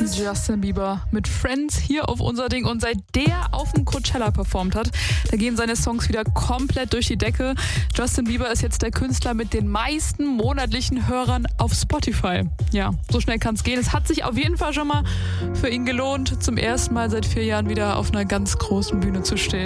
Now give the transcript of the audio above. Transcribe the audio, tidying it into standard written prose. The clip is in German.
Justin Bieber mit Friends hier auf unser Ding. Und seit der auf dem Coachella performt hat, da gehen seine Songs wieder komplett durch die Decke. Justin Bieber ist jetzt der Künstler mit den meisten monatlichen Hörern auf Spotify. Ja, so schnell kann es gehen. Es hat sich auf jeden Fall schon mal für ihn gelohnt, zum ersten Mal seit 4 Jahren wieder auf einer ganz großen Bühne zu stehen.